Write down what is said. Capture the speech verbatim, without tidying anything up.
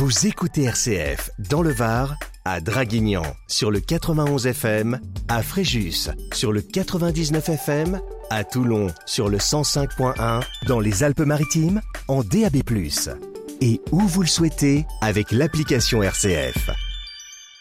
Vous écoutez R C F dans le Var, à Draguignan sur le quatre-vingt-onze F M, à Fréjus sur le quatre-vingt-dix-neuf F M, à Toulon sur le cent cinq point un, dans les Alpes-Maritimes en D A B plus, et où vous le souhaitez avec l'application R C F.